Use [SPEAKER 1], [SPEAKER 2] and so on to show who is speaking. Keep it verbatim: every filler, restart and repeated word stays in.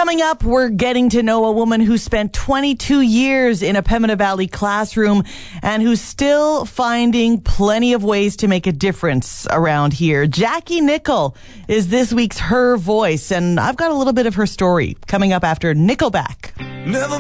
[SPEAKER 1] Coming up, we're getting to know a woman who spent twenty-two years in a Pembina Valley classroom and who's still finding plenty of ways to make a difference around here. Jackie Nicol is this week's Her Voice, and I've got a little bit of her story coming up after Nickelback.
[SPEAKER 2] Never